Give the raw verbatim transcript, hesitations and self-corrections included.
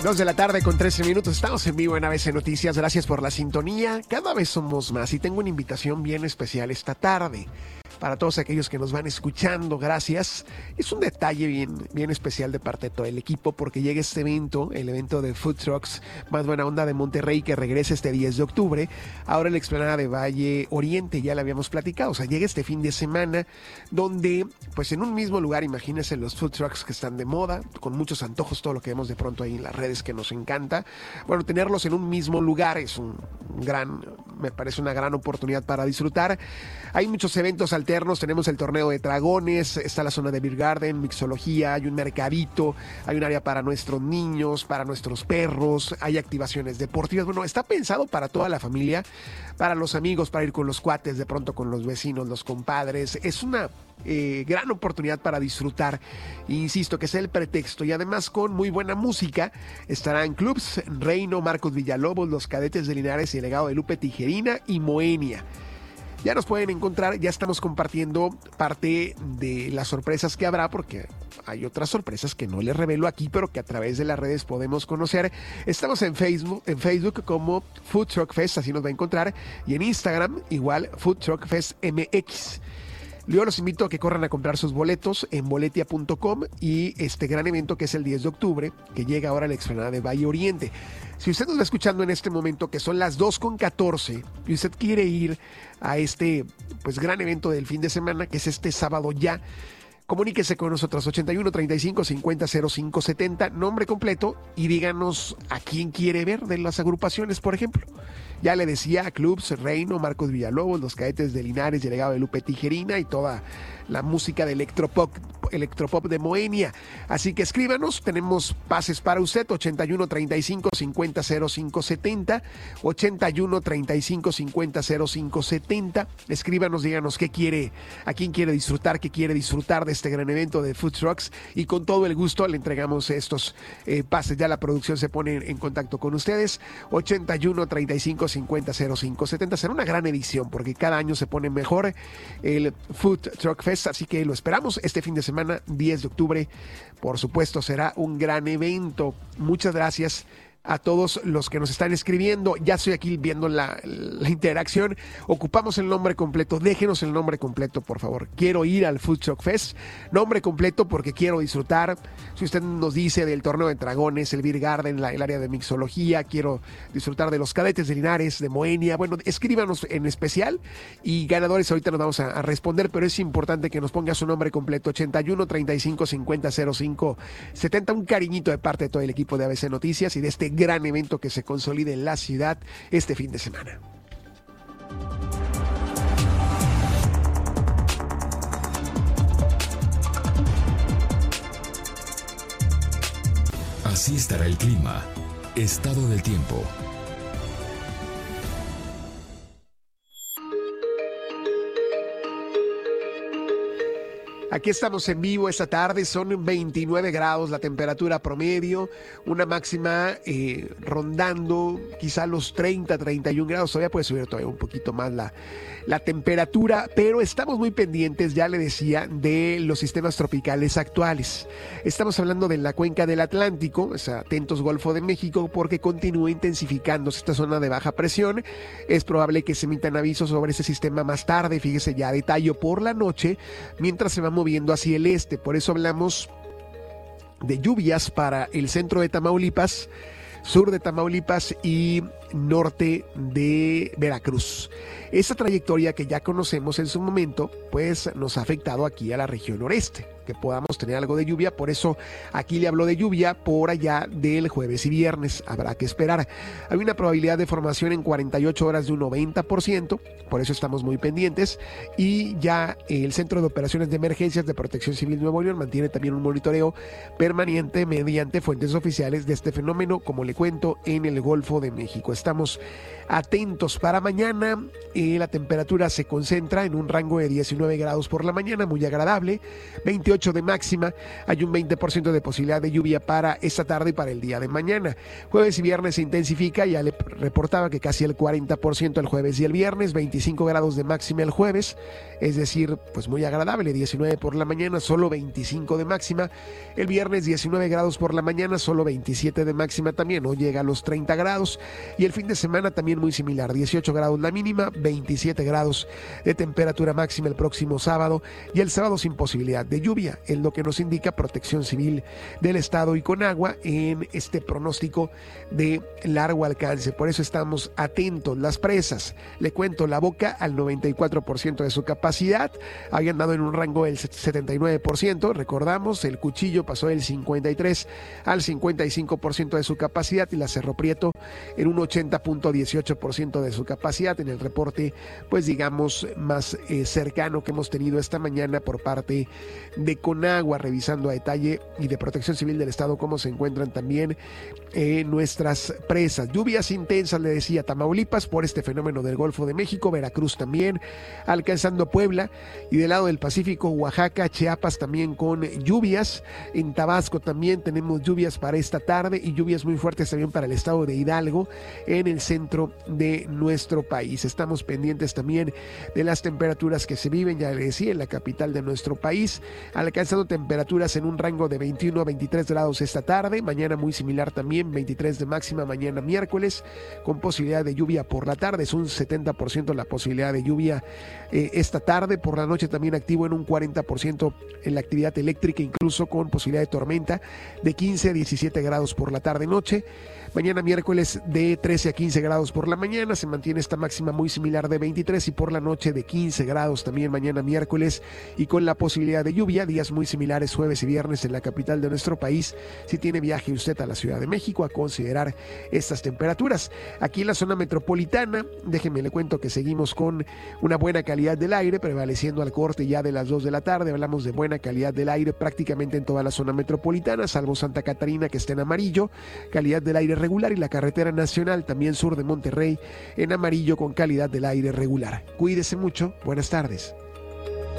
Dos de la tarde con trece minutos. Estamos en vivo en A B C Noticias. Gracias por la sintonía. Cada vez somos más y tengo una invitación bien especial esta tarde. Para todos aquellos que nos van escuchando, gracias. Es un detalle bien, bien especial de parte de todo el equipo porque llega este evento, el evento de Food Trucks Más Buena Onda de Monterrey, que regresa este diez de octubre. Ahora en la explanada de Valle Oriente, ya le habíamos platicado. O sea, llega este fin de semana donde, pues en un mismo lugar, imagínense los food trucks que están de moda, con muchos antojos, todo lo que vemos de pronto ahí en las redes que nos encanta. Bueno, tenerlos en un mismo lugar es un gran, me parece una gran oportunidad para disfrutar. Hay muchos eventos alternos, tenemos el torneo de dragones, está la zona de Beer Garden, mixología, hay un mercadito, hay un área para nuestros niños, para nuestros perros, hay activaciones deportivas. Bueno, está pensado para toda la familia, para los amigos, para ir con los cuates, de pronto con los vecinos, los compadres. Es una eh, gran oportunidad para disfrutar, insisto, que sea el pretexto, y además con muy buena música. Estarán clubs Reino, Marcos Villalobos, Los Cadetes de Linares y el Legado de Lupe Tijerina y Moenia. Ya nos pueden encontrar, ya estamos compartiendo parte de las sorpresas que habrá, porque hay otras sorpresas que no les revelo aquí, pero que a través de las redes podemos conocer. Estamos en Facebook, en Facebook como Food Truck Fest, así nos va a encontrar, y en Instagram igual Food Truck Fest M X. Yo los invito a que corran a comprar sus boletos en boletia punto com y este gran evento que es el diez de octubre, que llega ahora a la explanada de Valle Oriente. Si usted nos está escuchando en este momento, que son las dos con catorce, y usted quiere ir a este pues gran evento del fin de semana, que es este sábado ya, comuníquese con nosotros, ochenta y uno, treinta y cinco, cincuenta, cero cinco, setenta, nombre completo, y díganos a quién quiere ver de las agrupaciones, por ejemplo. Ya le decía, Clubs Reino, Marcos Villalobos, Los Cadetes de Linares y el Legado de Lupe Tijerina y toda la música de electropop, electropop de Moenia. Así que escríbanos, tenemos pases para usted, ochenta y uno, treinta y cinco, cincuenta, cero cinco, setenta, ochenta y uno, treinta y cinco, cincuenta, cero cinco, setenta. Escríbanos, díganos qué quiere, a quién quiere disfrutar, qué quiere disfrutar de este gran evento de Food Trucks, y con todo el gusto le entregamos estos eh, pases. Ya la producción se pone en, en contacto con ustedes, ochenta y uno, treinta y cinco, cincuenta, cero cinco, setenta. Será una gran edición porque cada año se pone mejor el Food Truck Fest, así que lo esperamos este fin de semana, diez de octubre. Por supuesto, será un gran evento. Muchas gracias a todos los que nos están escribiendo. Ya estoy aquí viendo la, la interacción. Ocupamos el nombre completo. Déjenos el nombre completo, por favor. Quiero ir al Food Truck Fest. Nombre completo porque quiero disfrutar. Si usted nos dice del torneo de dragones, el Beer Garden, la, el área de mixología, quiero disfrutar de los Cadetes de Linares, de Moenia. Bueno, escríbanos en especial y ganadores ahorita nos vamos a, a responder, pero es importante que nos ponga su nombre completo. ochenta y uno, treinta y cinco, cincuenta, cero cinco, setenta. Un cariñito de parte de todo el equipo de A B C Noticias y de este gran evento que se consolide en la ciudad este fin de semana. Así estará el clima. Estado del tiempo. Aquí estamos en vivo esta tarde, son veintinueve grados la temperatura promedio, una máxima eh, rondando quizá los treinta, treinta y un grados, todavía puede subir todavía un poquito más la, la temperatura, pero estamos muy pendientes, ya le decía, de los sistemas tropicales actuales. Estamos hablando de la cuenca del Atlántico, o sea, atentos Golfo de México, porque continúa intensificándose esta zona de baja presión. Es probable que se emitan avisos sobre ese sistema más tarde, fíjese ya a detalle por la noche, mientras se va moviendo hacia el este. Por eso hablamos de lluvias para el centro de Tamaulipas, sur de Tamaulipas y norte de Veracruz. Esa trayectoria que ya conocemos en su momento, pues nos ha afectado aquí a la región noreste, que podamos tener algo de lluvia. Por eso aquí le habló de lluvia por allá del jueves y viernes. Habrá que esperar. Hay una probabilidad de formación en cuarenta y ocho horas de un noventa por ciento, por eso estamos muy pendientes. Y ya el Centro de Operaciones de Emergencias de Protección Civil Nuevo León mantiene también un monitoreo permanente mediante fuentes oficiales de este fenómeno, como le cuento, en el Golfo de México. estamos atentos. Para mañana eh, la temperatura se concentra en un rango de diecinueve grados por la mañana, muy agradable, veintiocho de máxima. Hay un veinte por ciento de posibilidad de lluvia para esta tarde y para el día de mañana. Jueves y viernes se intensifica, ya le reportaba que casi el cuarenta por ciento el jueves y el viernes, veinticinco grados de máxima el jueves, es decir, pues muy agradable, diecinueve por la mañana, solo veinticinco de máxima. El viernes diecinueve grados por la mañana, solo veintisiete de máxima también, no llega a los treinta grados. Y el fin de semana también muy similar, dieciocho grados la mínima, veintisiete grados de temperatura máxima el próximo sábado, y el sábado sin posibilidad de lluvia, en lo que nos indica Protección Civil del Estado y Conagua en este pronóstico de largo alcance. Por eso estamos atentos. Las presas, le cuento, La Boca al noventa y cuatro por ciento de su capacidad, habían dado en un rango del setenta y nueve por ciento, recordamos, el Cuchillo pasó del cincuenta y tres al cincuenta y cinco por ciento de su capacidad, y la Cerro Prieto en un ochenta punto dieciocho por ciento de su capacidad, en el reporte pues digamos más eh, cercano que hemos tenido esta mañana por parte de Conagua, revisando a detalle, y de Protección Civil del Estado, cómo se encuentran también eh, nuestras presas. Lluvias intensas, le decía, Tamaulipas por este fenómeno del Golfo de México, Veracruz también, alcanzando Puebla, y del lado del Pacífico, Oaxaca, Chiapas también con lluvias. En Tabasco también tenemos lluvias para esta tarde, y lluvias muy fuertes también para el estado de Hidalgo, en el centro de nuestro país. Estamos pendientes también de las temperaturas que se viven, ya le decía, en la capital de nuestro país, alcanzando temperaturas en un rango de veintiuno a veintitrés grados esta tarde. Mañana muy similar también, veintitrés de máxima mañana miércoles, con posibilidad de lluvia por la tarde, es un setenta por ciento la posibilidad de lluvia eh, esta tarde. Por la noche también activo en un cuarenta por ciento en la actividad eléctrica, incluso con posibilidad de tormenta de quince a diecisiete grados por la tarde-noche. Mañana miércoles de trece a quince grados por la mañana, se mantiene esta máxima muy similar de veintitrés, y por la noche de quince grados también mañana miércoles, y con la posibilidad de lluvia, días muy similares jueves y viernes en la capital de nuestro país. Si tiene viaje usted a la Ciudad de México, a considerar estas temperaturas. Aquí en la zona metropolitana, déjenme le cuento que seguimos con una buena calidad del aire, prevaleciendo al corte ya de las dos de la tarde. Hablamos de buena calidad del aire prácticamente en toda la zona metropolitana, salvo Santa Catarina, que está en amarillo, calidad del aire regular, y la carretera nacional también sur de Monterrey en amarillo con calidad del aire regular. Cuídese mucho, buenas tardes.